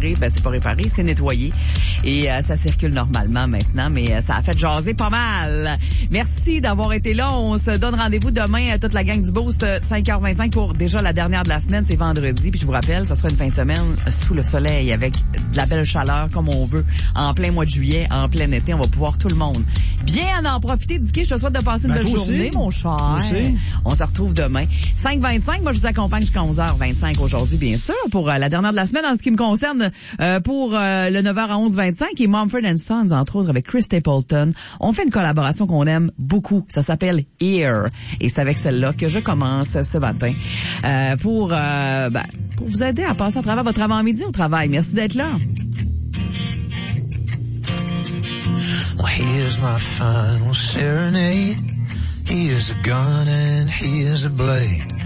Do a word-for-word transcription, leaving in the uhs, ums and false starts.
réparé. Ben, c'est pas réparé, c'est nettoyé. Et euh, ça circule normalement maintenant, mais euh, ça a fait jaser pas mal. Merci d'avoir été là. On se donne rendez-vous demain à toute la gang du Boost, cinq heures vingt-cinq pour déjà la dernière de la semaine. C'est vendredi. Puis je vous rappelle, ça sera une fin de semaine sous le soleil avec de la belle chaleur comme on veut. En plein mois de juillet, en plein été, on va pouvoir tout le monde bien en profiter. Dicky, je te souhaite de passer une ben, belle journée, aussi. mon cher. On se retrouve demain. cinq heures vingt-cinq, moi je vous accompagne jusqu'à onze heures vingt-cinq aujourd'hui, bien sûr, pour euh, la dernière de la semaine en ce qui me concerne, euh, pour euh, le neuf heures à onze heures vingt-cinq et Mumford and Sons, entre autres, avec Chris Stapleton. On fait une collaboration qu'on aime beaucoup. Ça s'appelle Here. Et c'est avec celle-là que je commence ce matin euh, pour, euh, ben, pour vous aider à passer à travers votre avant-midi au travail. Merci d'être là. Well, here's my final serenade. Here's a gun and here's a blade.